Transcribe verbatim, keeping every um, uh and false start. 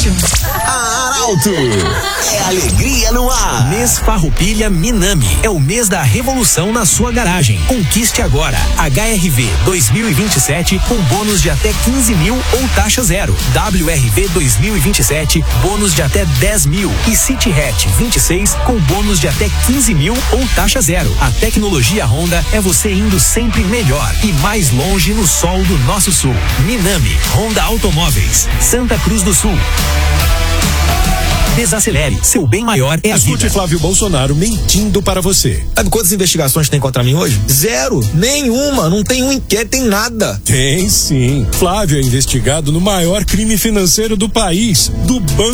ótimo. Arauto é alegria no ar. Mês Farroupilha Minami é o mês da revolução na sua garagem. Conquiste agora H R V dois mil e vinte e sete com bônus de até quinze mil ou taxa zero. W R V dois mil e vinte e sete bônus de até dez mil e City Hatch vinte e seis com bônus de até quinze mil ou taxa zero. A tecnologia Honda é você indo sempre melhor e mais longe no sol do nosso sul. Minami, Honda Automóveis, Santa Cruz do Sul. Desacelere, seu bem maior é a Escute vida. Flávio Bolsonaro mentindo para você. Sabe quantas investigações tem contra mim hoje? Zero, nenhuma, não tem um inquérito, tem nada. Tem sim. Flávio é investigado no maior crime financeiro do país, do Banco